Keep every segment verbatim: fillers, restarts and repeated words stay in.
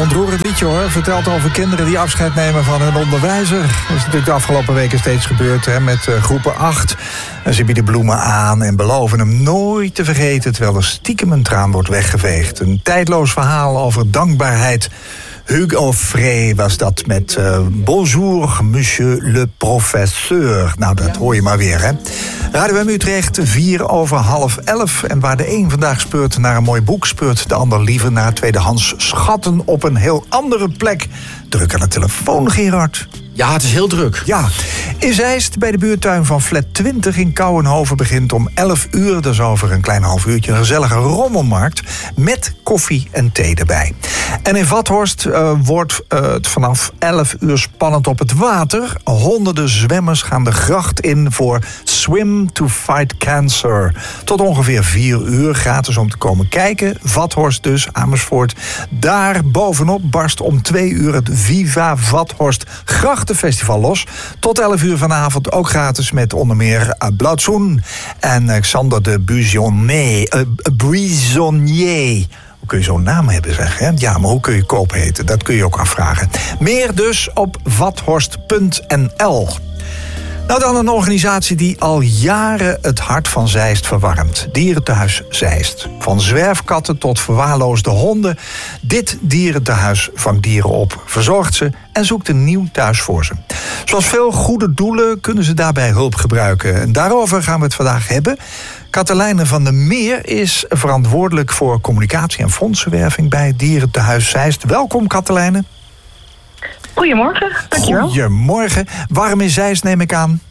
ontroerend liedje hoor. Vertelt over kinderen die afscheid nemen van hun onderwijzer. Dat is natuurlijk de afgelopen weken steeds gebeurd hè, met uh, groepen acht. En ze bieden bloemen aan en beloven hem nooit te vergeten, terwijl er stiekem een traan wordt weggeveegd. Een tijdloos verhaal over dankbaarheid. Hugo Frey was dat met uh, Bonjour, monsieur le professeur. Nou, dat hoor je maar weer, hè. Radio M Utrecht, vier over half elf. En waar de een vandaag speurt naar een mooi boek, speurt de ander liever naar tweedehands schatten op een heel andere plek. Druk aan de telefoon, Gerard. Ja, het is heel druk. Ja, in Zeist bij de buurtuin van Flat twintig in Kouwenhoven begint om elf uur, dus over een klein half uurtje, een gezellige rommelmarkt met koffie en thee erbij. En in Vathorst uh, wordt uh, het vanaf elf uur spannend op het water. Honderden zwemmers gaan de gracht in voor Swim to Fight Cancer. Tot ongeveer vier uur, gratis om te komen kijken. Vathorst dus, Amersfoort. Daar bovenop barst om twee uur het Viva Vathorst Grachtenfestival los. Tot elf uur vanavond ook gratis met onder meer uh, Blautzoen en uh, Xander de Buissonnier. Uh, Buissonnier. Hoe kun je zo'n naam hebben, zeg? Hè? Ja, maar hoe kun je koop heten? Dat kun je ook afvragen. Meer dus op vathorst punt n l. Nou dan een organisatie die al jaren het hart van Zeist verwarmt. Dierentehuis Zeist. Van zwerfkatten tot verwaarloosde honden. Dit dierentehuis vangt dieren op, verzorgt ze en zoekt een nieuw thuis voor ze. Zoals veel goede doelen kunnen ze daarbij hulp gebruiken. En daarover gaan we het vandaag hebben. Katelijne van der Meer is verantwoordelijk voor communicatie en fondsenwerving bij Dierentehuis Zeist. Welkom, Katelijne. Goedemorgen, dankjewel. Goedemorgen. Warm in Zeist, neem ik aan.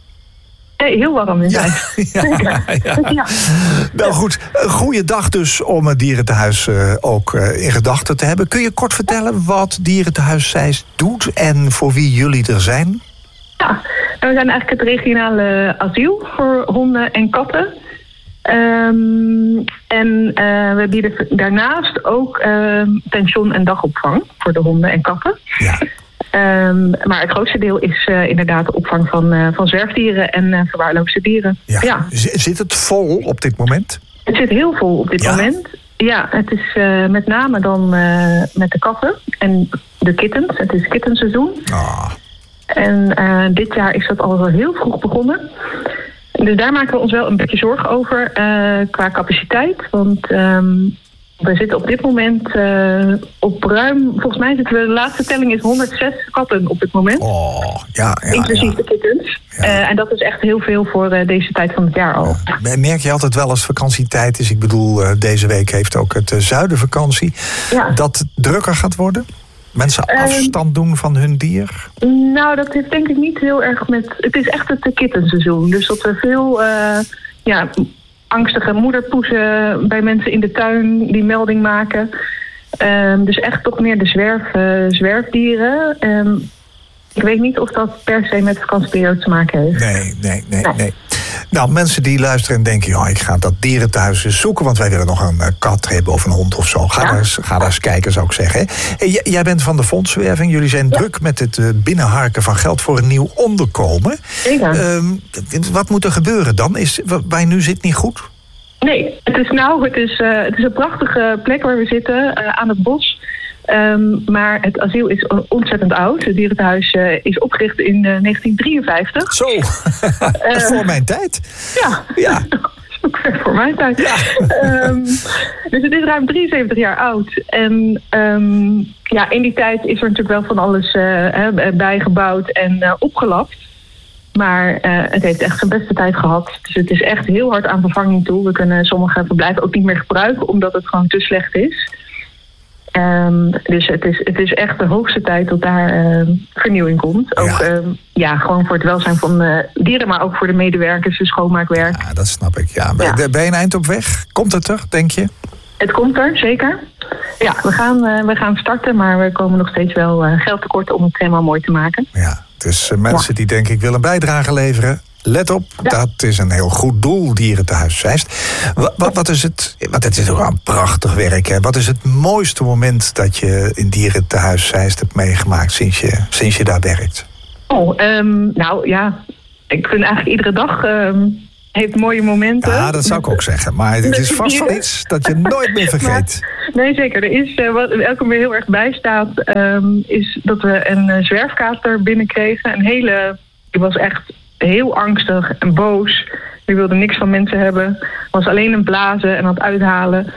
Hey, heel warm in Zeist. Ja, ja, ja. ja. Nou goed, een goede dag dus om het Dierentehuis uh, ook uh, in gedachten te hebben. Kun je kort vertellen wat Dierentehuis Zeist doet en voor wie jullie er zijn? Ja, we zijn eigenlijk het regionale asiel voor honden en katten. Um, en uh, we bieden daarnaast ook uh, pension en dagopvang voor de honden en katten. Ja. Um, maar het grootste deel is uh, inderdaad de opvang van, uh, van zwerfdieren en uh, verwaarloosde dieren. Ja. Ja. Zit het vol op dit moment? Het zit heel vol op dit ja. moment. Ja, het is uh, met name dan uh, met de katten en de kittens. Het is kittenseizoen. Ah. En uh, dit jaar is dat al wel heel vroeg begonnen. Dus daar maken we ons wel een beetje zorgen over uh, qua capaciteit. Want um, we zitten op dit moment uh, op ruim... Volgens mij zitten we, de laatste telling is honderdzes katten op dit moment. Oh, ja, ja, inclusief ja. de kittens. Ja. Uh, en dat is echt heel veel voor uh, deze tijd van het jaar al. Ja. Merk je altijd wel als vakantietijd is... Ik bedoel, uh, deze week heeft ook het uh, zuiden vakantie... Ja. Dat het drukker gaat worden? Mensen afstand doen van hun dier? Nou, dat heeft denk ik niet heel erg met... Het is echt het kittenseizoen. Dus dat we veel uh, ja, angstige moederpoezen bij mensen in de tuin die melding maken. Um, dus echt toch meer de zwerf, uh, zwerfdieren. Um, ik weet niet of dat per se met vakantieperiode te maken heeft. Nee, nee, nee, nee. nee. Nou, mensen die luisteren en denken... ja, ik ga dat dierentehuis eens zoeken... want wij willen nog een uh, kat hebben of een hond of zo. Ga, ja. daar, eens, ga daar eens kijken, zou ik zeggen. Hey, j- jij bent van de fondsenwerving. Jullie zijn ja. druk met het uh, binnenharken van geld... voor een nieuw onderkomen. Ja. Um, wat moet er gebeuren dan? Is, waar je nu zit niet goed? Nee, het is nou het is, uh, het is een prachtige plek waar we zitten, uh, aan het bos... Um, maar het asiel is ontzettend oud. Het dierentehuis uh, is opgericht in uh, negentien drieënvijftig. Zo, dat is uh, voor mijn tijd. Ja, ja. dat is ook ver voor mijn tijd. Ja. Um, dus het is ruim drieënzeventig jaar oud. En um, ja, in die tijd is er natuurlijk wel van alles uh, bijgebouwd en uh, opgelapt. Maar uh, het heeft echt zijn beste tijd gehad. Dus het is echt heel hard aan vervanging toe. We kunnen sommige verblijven ook niet meer gebruiken... omdat het gewoon te slecht is. Um, dus het is, het is echt de hoogste tijd dat daar uh, vernieuwing komt. Ook ja. Um, ja, gewoon voor het welzijn van uh, dieren, maar ook voor de medewerkers, de schoonmaakwerk. Ja, dat snap ik. Ja. Ja. Ben je een eind op weg? Komt het er, denk je? Het komt er, zeker. Ja, we gaan, uh, we gaan starten, maar we komen nog steeds wel uh, geld tekort om het helemaal mooi te maken. Ja, dus uh, mensen ja. die denken ik wil een bijdrage leveren... Let op, ja. dat is een heel goed doel, Dierentehuis Zeist. Wat, wat, wat is het, want het is ook een prachtig werk, hè? Wat is het mooiste moment dat je in Dierentehuis Zeist hebt meegemaakt sinds je, sinds je daar werkt? Oh, um, nou ja, ik vind eigenlijk iedere dag um, heeft mooie momenten. Ja, dat zou ik ook zeggen. Maar het is vast wel iets dat je nooit meer vergeet. Maar, nee, zeker. Er is, uh, wat elke weer heel erg bijstaat, um, is dat we een uh, zwerfkater binnenkregen. Een hele, die was echt heel angstig en boos. Die wilde niks van mensen hebben. Was alleen een blazen en aan het uithalen.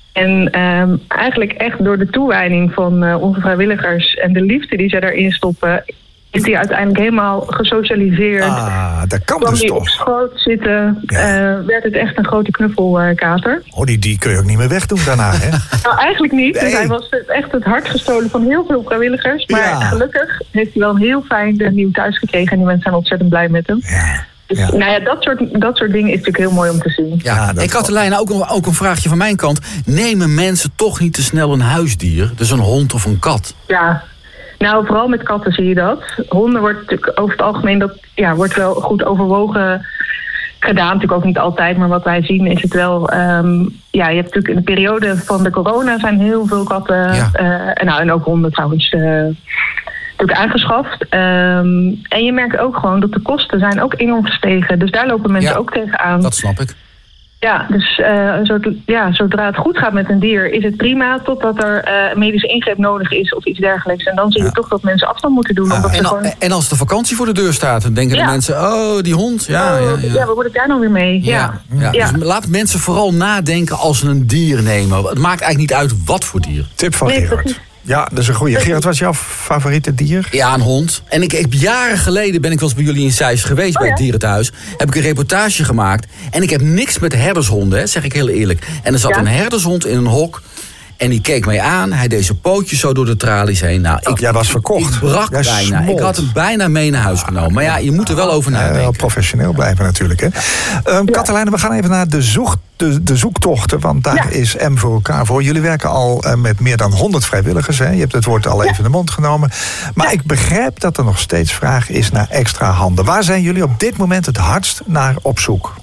En um, eigenlijk echt door de toewijding van uh, onze vrijwilligers en de liefde die zij daarin stoppen, is die uiteindelijk helemaal gesocialiseerd. Ah, dat kan dus die toch. Op schoot zitten, Ja. uh, werd het echt een grote knuffelkater. Oh, die, die kun je ook niet meer wegdoen daarna, hè? Nou, eigenlijk niet. Nee. Dus hij was echt het hart gestolen van heel veel vrijwilligers. Maar Ja. gelukkig heeft hij wel een heel fijn uh, nieuw thuis gekregen. En die mensen zijn ontzettend blij met hem. Ja. Dus, Ja. nou ja, dat soort, dat soort dingen is natuurlijk heel mooi om te zien. Ja, Ja, dat en Katelijne, ook, een- ook een vraagje van mijn kant. Nemen mensen toch niet te snel een huisdier? Dus een hond of een kat? Ja, nou vooral met katten zie je dat. Honden wordt natuurlijk over het algemeen, dat ja, wordt wel goed overwogen gedaan. Natuurlijk ook niet altijd, maar wat wij zien is het wel. Um, ja, je hebt natuurlijk in de periode van de corona zijn heel veel katten Ja. uh, en, nou, en ook honden trouwens uh, natuurlijk aangeschaft. Um, en je merkt ook gewoon dat de kosten zijn ook enorm gestegen. Dus daar lopen mensen Ja, ook tegenaan. Dat snap ik. Ja, dus uh, zodra, ja, zodra het goed gaat met een dier is het prima, totdat er uh, een medische ingreep nodig is of iets dergelijks. En dan zie je Ja. toch dat mensen afstand moeten doen. Ja. Omdat ze En, al- gewoon, en als de vakantie voor de deur staat, dan denken Ja. de mensen... oh, die hond, ja, ja, oh, ja. ja, wat word ik daar nou weer mee? Ja. Ja, ja. Ja. Dus laat mensen vooral nadenken als ze een dier nemen. Het maakt eigenlijk niet uit wat voor dier. Tip van Nee, Gerard. precies. Ja, dat is een goeie. Gerard, wat is jouw favoriete dier? Ja, een hond. En ik heb jaren geleden ben ik wel eens bij jullie in Zeist geweest, Oh, bij ja? het dierenthuis. Heb ik een reportage gemaakt. En ik heb niks met herdershonden, hè, zeg ik heel eerlijk. En er zat Ja? een herdershond in een hok. En die keek mij aan. Hij deed zijn pootjes zo door de tralies heen. Nou, ik, Jij was verkocht. ik brak Jij bijna. smolt. Ik had hem bijna mee naar huis genomen. Maar ja, je moet er wel over Ja, wel nadenken. professioneel blijven natuurlijk. Hè? Um, Katelijne, we gaan even naar de, zoek, de, de zoektochten. Want daar Ja. is M voor elkaar voor. Jullie werken al uh, met meer dan honderd vrijwilligers. Hè? Je hebt het woord al even in de mond genomen. Maar Ja. ik begrijp dat er nog steeds vraag is naar extra handen. Waar zijn jullie op dit moment het hardst naar op zoek?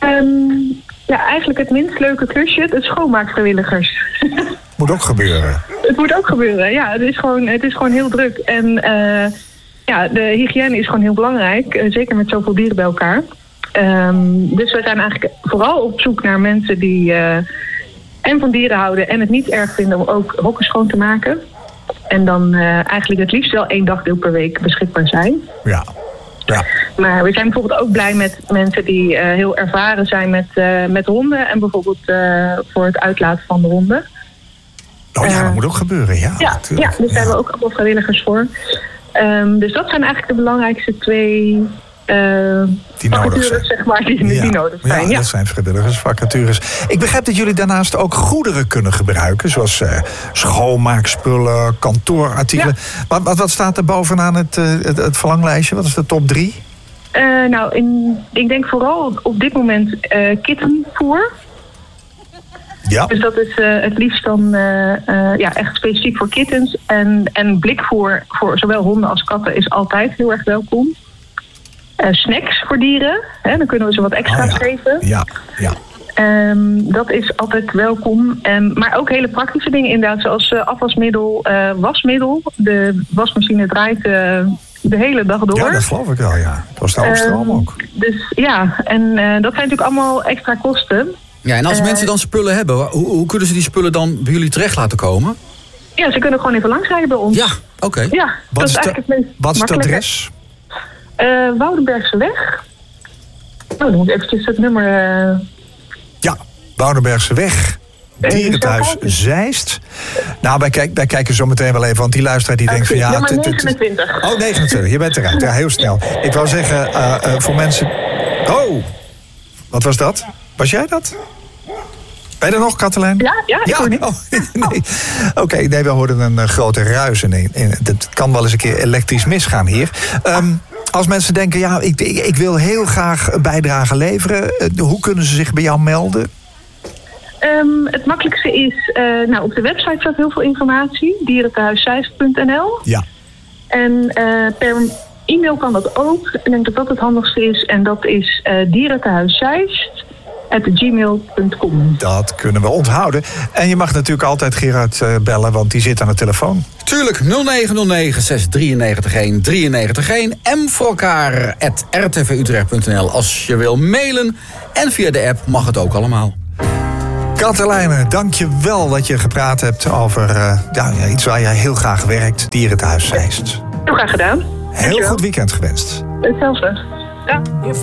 Um, ja, eigenlijk het minst leuke klusje, het schoonmaakvrijwilligers. Moet ook gebeuren. Het moet ook gebeuren, ja. Het is gewoon, het is gewoon heel druk. En uh, ja, de hygiëne is gewoon heel belangrijk. Uh, zeker met zoveel dieren bij elkaar. Um, dus we zijn eigenlijk vooral op zoek naar mensen die uh, en van dieren houden en het niet erg vinden om ook hokken schoon te maken. En dan uh, eigenlijk het liefst wel één dagdeel per week beschikbaar zijn. Ja. Ja. Maar we zijn bijvoorbeeld ook blij met mensen die uh, heel ervaren zijn met, uh, met honden. En bijvoorbeeld uh, voor het uitlaten van de honden. Oh ja, dat Uh, moet ook gebeuren. Ja, Ja, natuurlijk. ja dus daar hebben we ook allemaal vrijwilligers voor. Um, dus dat zijn eigenlijk de belangrijkste twee uh, Die nodig vacatures, zijn. zeg maar, die, Ja. die nodig zijn. Ja, Ja, dat zijn vrijwilligersvacatures. Ik begrijp dat jullie daarnaast ook goederen kunnen gebruiken. Zoals uh, schoonmaakspullen, kantoorartikelen. Wat, wat, wat staat er bovenaan het, uh, het, het verlanglijstje? Wat is de top drie? Uh, nou, in, ik denk vooral op dit moment uh, kittenvoer. Ja. Dus dat is uh, het liefst dan uh, uh, ja, echt specifiek voor kittens. En, en blikvoer voor zowel honden als katten is altijd heel erg welkom. Uh, snacks voor dieren, hè, dan kunnen we ze wat extra's Oh ja. geven. Ja, ja. Um, dat is altijd welkom. Um, maar ook hele praktische dingen inderdaad, zoals uh, afwasmiddel, uh, wasmiddel. De wasmachine draait uh, de hele dag door. Ja, dat geloof ik wel, ja. Het was de Oosterom Um, ook. Dus ja, en uh, dat zijn natuurlijk allemaal extra kosten. Ja, en als Uh, mensen dan spullen hebben, hoe, hoe kunnen ze die spullen dan bij jullie terecht laten komen? Ja, ze kunnen gewoon even langsrijden bij ons. Ja, oké. Ja, Wat dat is, is de, eigenlijk het meest wat is het makkelijke. adres? Uh, Woudenbergse weg. Oh, dan moet ik eventjes het nummer... Uh, Ja, Woudenbergse weg. Even Dierenthuis snel kijken. Zeist. Nou, wij, kijk, wij kijken zo meteen wel even, want die luisteraar die denkt van ja... nummer t- t- t- negenentwintig. Oh, negenentwintig, je bent eruit. Ja, heel snel. Ik wou zeggen, uh, uh, voor mensen... Oh, wat was dat? Was jij dat? Ben je er nog, Katelijne? Ja, ja, ik hoor niet. Oh, nee. Oké, okay, nee, we hoorden een uh, grote ruis. En, en het kan wel eens een keer elektrisch misgaan hier. Um, als mensen denken, ja, ik, ik, ik wil heel graag een bijdrage leveren. Uh, hoe kunnen ze zich bij jou melden? Um, het makkelijkste is, uh, nou op de website staat heel veel informatie. dierenthuiszeist punt n l. Ja. En uh, per e-mail kan dat ook. Ik denk dat dat het handigste is. En dat is uh, dierenthuiszeist at gmail punt com. Dat kunnen we onthouden. En je mag natuurlijk altijd Gerard uh, bellen, want die zit aan de telefoon. Tuurlijk, nul negen nul negen zes drie negen een drie negen een. M voor elkaar, at r t v utrecht punt n l als je wil mailen. En via de app mag het ook allemaal. Katelijne, dank je wel dat je gepraat hebt over uh, ja, iets waar jij heel graag werkt. Dierenthuis Zeist. Heel graag gedaan. Heel goed weekend gewenst. Hetzelfde. Ja.